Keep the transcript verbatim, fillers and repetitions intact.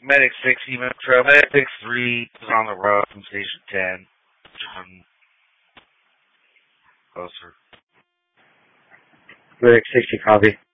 Medic sixty, Metro. Medic six three is on the road from Station ten. Um, closer. Medic sixty, copy.